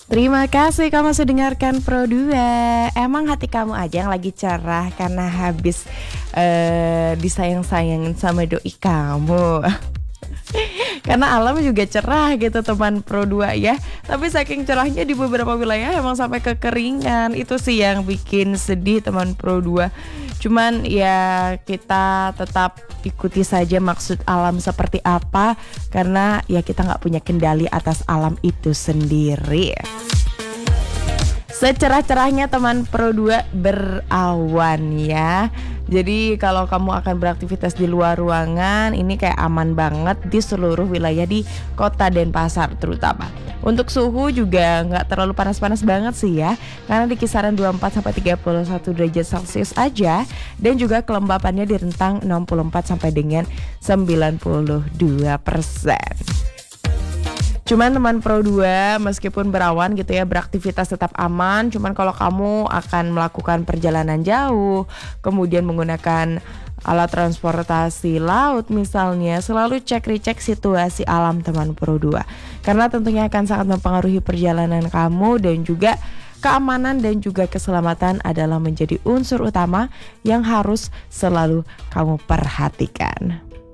Terima kasih kamu sudah dengarkan Pro 2. Emang hati kamu aja yang lagi cerah karena habis disayang-sayangin sama doi kamu. Karena alam juga cerah gitu teman Pro 2 ya. Tapi saking cerahnya di beberapa wilayah emang sampai kekeringan. Itu sih yang bikin sedih teman Pro 2. Cuman ya kita tetap ikuti saja maksud alam seperti apa. Karena ya kita gak punya kendali atas alam itu sendiri. Secerah-cerahnya teman Pro 2 berawan ya. Jadi kalau kamu akan beraktivitas di luar ruangan, ini kayak aman banget di seluruh wilayah di kota Denpasar terutama. Untuk suhu juga nggak terlalu panas-panas banget sih ya, karena di kisaran 24-31 derajat Celcius aja. Dan juga kelembapannya di rentang 64 sampai dengan 92%. Cuman teman Pro 2 meskipun berawan gitu ya, beraktivitas tetap aman. Cuman kalau kamu akan melakukan perjalanan jauh, kemudian menggunakan alat transportasi laut misalnya, selalu cek-recek situasi alam teman Pro 2. Karena tentunya akan sangat mempengaruhi perjalanan kamu, dan juga keamanan dan juga keselamatan adalah menjadi unsur utama yang harus selalu kamu perhatikan.